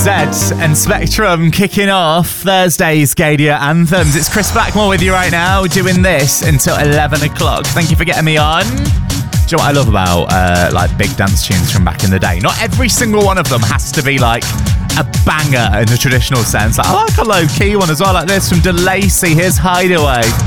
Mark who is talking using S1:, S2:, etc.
S1: Zed and Spectrum kicking off Thursday's Gadia Anthems. It's Chris Blackmore with you right now, doing this until 11 o'clock. Thank you for getting me on. Do you know what I love about like big dance tunes from back in the day? Not every single one of them has to be like a banger in the traditional sense. Like, I like a low-key one as well, like this from DeLacy. Here's Hideaway.